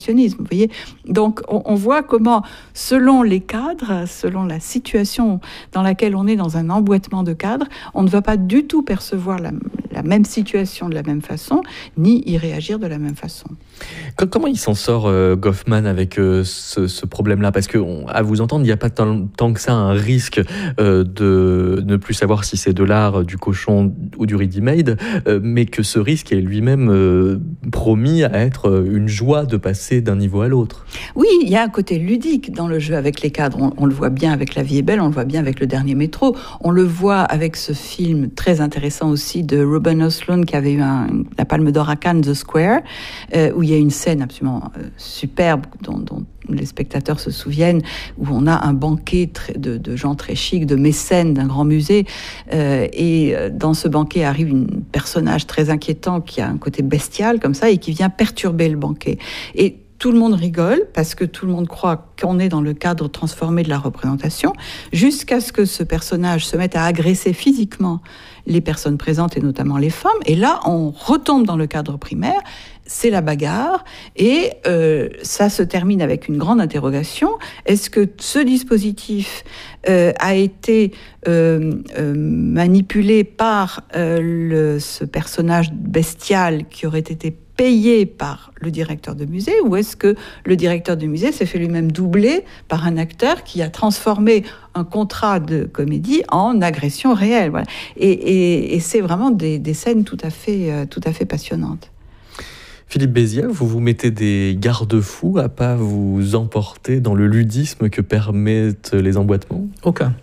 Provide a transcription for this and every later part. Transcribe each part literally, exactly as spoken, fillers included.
Vous voyez, donc on, on voit comment, selon les cadres, selon la situation dans laquelle on est dans un emboîtement de cadres, on ne va pas du tout percevoir la, la même situation de la même façon, ni y réagir de la même façon. Comment il s'en sort, euh, Goffman, avec euh, ce, ce problème-là? Parce qu'à vous entendre, il n'y a pas tant, tant que ça un risque euh, de ne plus savoir si c'est de l'art, du cochon ou du ready-made, euh, mais que ce risque est lui-même euh, promis à être une joie de passer d'un niveau à l'autre. Oui, il y a un côté ludique dans le jeu avec les cadres. On, on le voit bien avec La Vie est belle, on le voit bien avec Le Dernier Métro, on le voit avec ce film très intéressant aussi de Ruben Östlund qui avait eu un, la Palme d'Or à Cannes, The Square, euh, où il y a une scène absolument euh, superbe dont, dont les spectateurs se souviennent, où on a un banquet très, de, de gens très chics, de mécènes d'un grand musée, euh, et dans ce banquet arrive un personnage très inquiétant qui a un côté bestial comme ça et qui vient perturber le banquet. Et tout le monde rigole parce que tout le monde croit qu'on est dans le cadre transformé de la représentation, jusqu'à ce que ce personnage se mette à agresser physiquement les personnes présentes et notamment les femmes. Et là, on retombe dans le cadre primaire, c'est la bagarre, et euh, ça se termine avec une grande interrogation. Est-ce que ce dispositif euh, a été euh, euh, manipulé par euh, le, ce personnage bestial qui aurait été payé par le directeur de musée, ou est-ce que le directeur de musée s'est fait lui-même doubler par un acteur qui a transformé un contrat de comédie en agression réelle, voilà. Et, et, et c'est vraiment des, des scènes tout à fait, euh, tout à fait passionnantes. Philippe Béziat, vous vous mettez des garde-fous à pas vous emporter dans le ludisme que permettent les emboîtements? Aucun.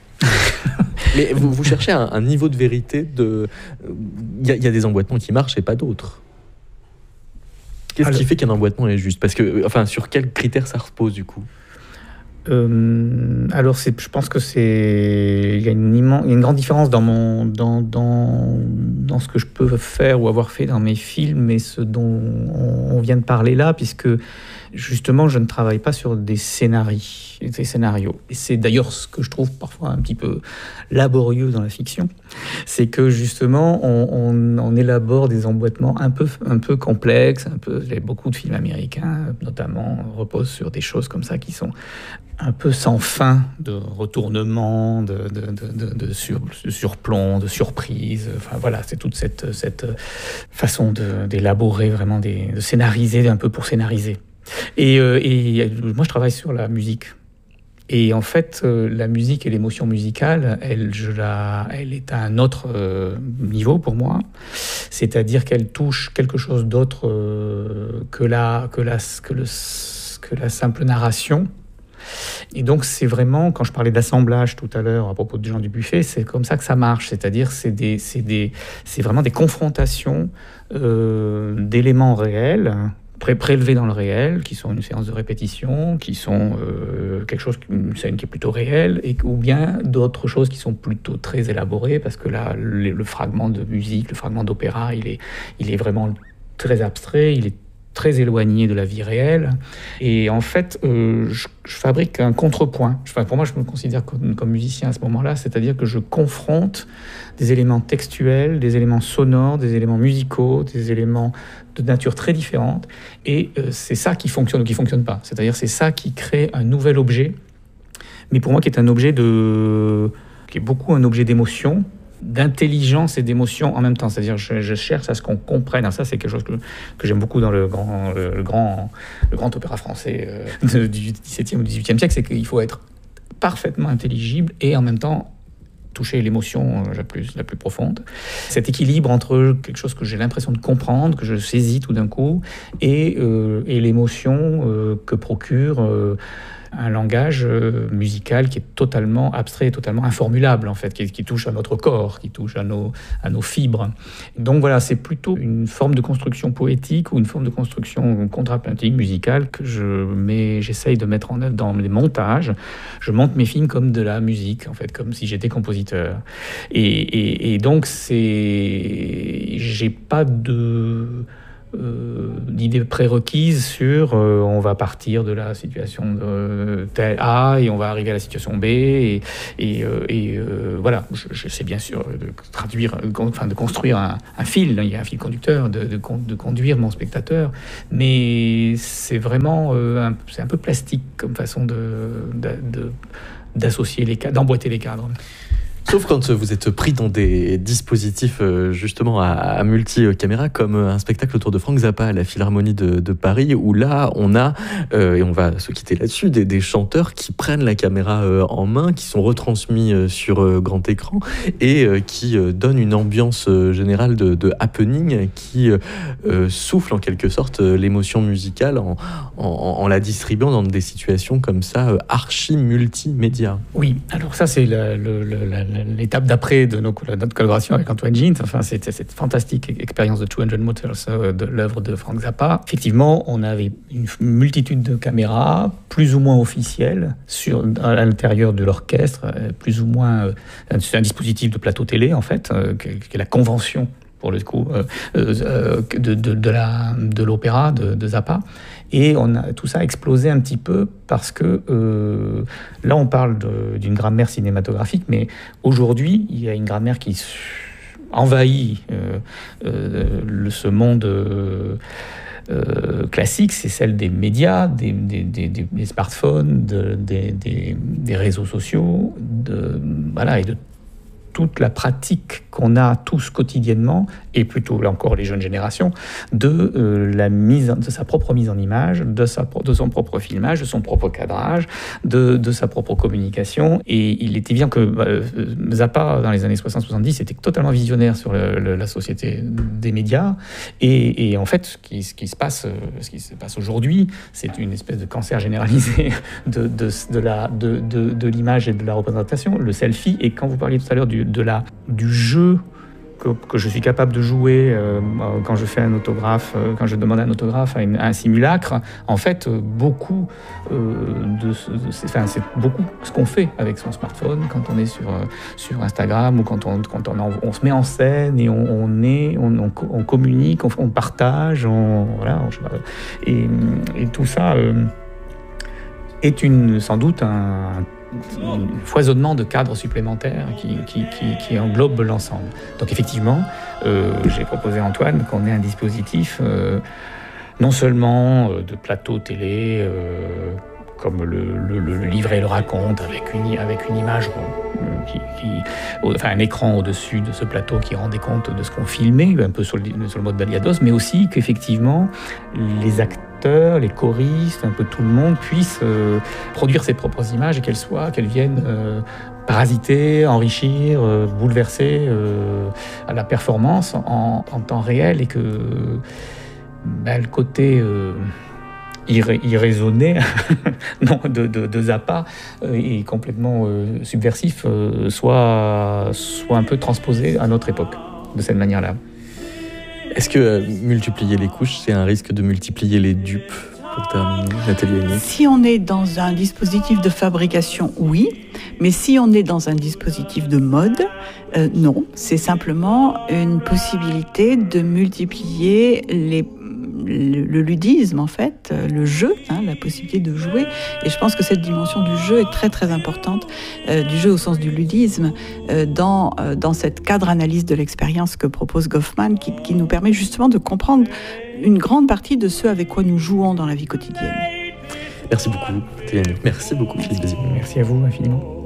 Mais vous, vous cherchez un, un niveau de vérité de... Il y, y a des emboîtements qui marchent et pas d'autres. Qu'est-ce Alors, qui fait qu'un emboîtement est juste? Parce que, enfin, sur quels critères ça repose du coup? Euh, alors, c'est, je pense que c'est, il y a une immense, il y a une grande différence dans mon, dans, dans, dans ce que je peux faire ou avoir fait dans mes films et ce dont on, on vient de parler là, puisque justement, je ne travaille pas sur des scénarios, des scénarios. Et c'est d'ailleurs ce que je trouve parfois un petit peu laborieux dans la fiction, c'est que justement, on, on, on élabore des emboîtements un peu, un peu complexes, un peu. Beaucoup de films américains, notamment, reposent sur des choses comme ça qui sont un peu sans fin, de retournements, de, de, de, de, de, sur, de surplomb, de surprise. Enfin voilà, c'est toute cette, cette façon de, d'élaborer vraiment, des, de scénariser un peu pour scénariser. Et, euh, et moi, je travaille sur la musique. Et en fait, euh, la musique et l'émotion musicale, elle, je la, elle est à un autre euh, niveau pour moi. C'est-à-dire qu'elle touche quelque chose d'autre euh, que, la, que, la, que, le, que la simple narration. Et donc, c'est vraiment, quand je parlais d'assemblage tout à l'heure à propos de Jean Dubuffet, c'est comme ça que ça marche. C'est-à-dire, c'est, des, c'est, des, c'est vraiment des confrontations euh, d'éléments réels, pré- prélevés dans le réel, qui sont une séance de répétition, qui sont euh, quelque chose, une scène qui est plutôt réelle, et, ou bien d'autres choses qui sont plutôt très élaborées, parce que là, le, le fragment de musique, le fragment d'opéra, il est, il est vraiment très abstrait, il est très éloigné de la vie réelle. Et en fait, euh, je, je fabrique un contrepoint. Enfin, pour moi, je me considère comme, comme musicien à ce moment-là, c'est-à-dire que je confronte des éléments textuels, des éléments sonores, des éléments musicaux, des éléments de nature très différente. Et euh, c'est ça qui fonctionne ou qui ne fonctionne pas. C'est-à-dire c'est ça qui crée un nouvel objet, mais pour moi qui est un objet de... qui est beaucoup un objet d'émotion, d'intelligence et d'émotion en même temps. C'est-à-dire je, je cherche à ce qu'on comprenne. Alors ça, c'est quelque chose que, que j'aime beaucoup dans le grand, le, le grand, le grand opéra français euh, du dix-septième ou dix-huitième siècle, c'est qu'il faut être parfaitement intelligible et en même temps toucher l'émotion la plus, la plus profonde. Cet équilibre entre quelque chose que j'ai l'impression de comprendre, que je saisis tout d'un coup, et, euh, et l'émotion euh, que procure euh, un langage euh, musical qui est totalement abstrait, totalement informulable, en fait, qui, qui touche à notre corps, qui touche à nos, à nos fibres. Donc voilà, c'est plutôt une forme de construction poétique ou une forme de construction contrapuntique, musicale, que je mets, j'essaye de mettre en œuvre dans les montages. Je monte mes films comme de la musique, en fait, comme si j'étais compositeur. Et, et, et donc, c'est... j'ai pas de... euh, d'idées prérequises sur euh, on va partir de la situation de telle A et on va arriver à la situation B et, et, euh, et euh, voilà, je, je sais bien sûr de traduire, enfin de construire un, un fil, il y a un fil conducteur, de, de, de conduire mon spectateur, mais c'est vraiment euh, un, c'est un peu plastique comme façon de, de, de d'associer les cadres, d'emboîter les cadres. Sauf quand vous êtes pris dans des dispositifs justement à, à multi-caméra, comme un spectacle autour de Frank Zappa à la Philharmonie de, de Paris, où là on a, euh, et on va se quitter là-dessus, des, des chanteurs qui prennent la caméra euh, en main, qui sont retransmis euh, sur euh, grand écran et euh, qui euh, donnent une ambiance euh, générale de, de happening qui euh, souffle en quelque sorte euh, l'émotion musicale en, en, en la distribuant dans des situations comme ça, euh, archi-multimédia. Oui, alors ça c'est le, le, le, la, l'étape d'après de nos, notre collaboration avec Antoine Gint. Enfin, c'était cette fantastique expérience de deux cents Motors, de l'œuvre de Frank Zappa. Effectivement, on avait une multitude de caméras, plus ou moins officielles, sur, à l'intérieur de l'orchestre, plus ou moins... C'est un dispositif de plateau télé, en fait, qui est la convention, pour le coup, euh, de, de, de, la, de l'opéra de, de Zappa. Et on a, tout ça a explosé un petit peu parce que euh, là, on parle de, d'une grammaire cinématographique, mais aujourd'hui, il y a une grammaire qui envahit euh, euh, le, ce monde euh, euh, classique, c'est celle des médias, des, des, des, des smartphones, de, des, des, des réseaux sociaux, de, voilà, et de toute la pratique qu'on a tous quotidiennement, et plutôt là encore les jeunes générations, de, euh, la mise, de sa propre mise en image, de, sa, de son propre filmage, de son propre cadrage, de, de sa propre communication. Et il est évident que euh, Zappa, dans les années soixante soixante-dix, était totalement visionnaire sur le, le, la société des médias. Et, et en fait, ce qui, ce qui se passe, ce qui se passe aujourd'hui, c'est une espèce de cancer généralisé de, de, de, la, de, de, de l'image et de la représentation, le selfie. Et quand vous parliez tout à l'heure du, de la, du jeu que, que je suis capable de jouer euh, quand je fais un autographe, euh, quand je demande un autographe à, une, à un simulacre, en fait, euh, beaucoup euh, de, de c'est, enfin, c'est beaucoup ce qu'on fait avec son smartphone quand on est sur, euh, sur Instagram ou quand on, quand on, on se met en scène et on, on est, on, on, on communique, on, on partage, on, voilà, on, et, et tout ça euh, est une, sans doute un un foisonnement de cadres supplémentaires qui, qui, qui, qui englobe l'ensemble. Donc effectivement, euh, j'ai proposé à Antoine qu'on ait un dispositif euh, non seulement euh, de plateau télé, euh, comme le, le, le livret le raconte, avec une, avec une image, euh, qui, qui, enfin un écran au-dessus de ce plateau qui rendait compte de ce qu'on filmait, un peu sur le, sur le mode Baliados, mais aussi qu'effectivement les acteurs, les choristes, un peu tout le monde puisse euh, produire ses propres images et qu'elles soient, qu'elles viennent euh, parasiter, enrichir, euh, bouleverser euh, à la performance en, en temps réel et que ben, le côté euh, irra- irraisonné non, de, de, de Zappa euh, et complètement euh, subversif euh, soit, soit un peu transposé à notre époque de cette manière-là. Est-ce que euh, multiplier les couches, c'est un risque de multiplier les dupes, pour terminer, Nathalie Hennig ? Si on est dans un dispositif de fabrication, oui. Mais si on est dans un dispositif de mode, euh, non. C'est simplement une possibilité de multiplier les, le, le ludisme, en fait, le jeu, hein, la possibilité de jouer. Et je pense que cette dimension du jeu est très, très importante, euh, du jeu au sens du ludisme, euh, dans, euh, dans cette cadre-analyse de l'expérience que propose Goffman, qui, qui nous permet justement de comprendre une grande partie de ce avec quoi nous jouons dans la vie quotidienne. Merci beaucoup, Nathalie Hennig. Merci beaucoup, Philippe Béziers. Merci à vous infiniment.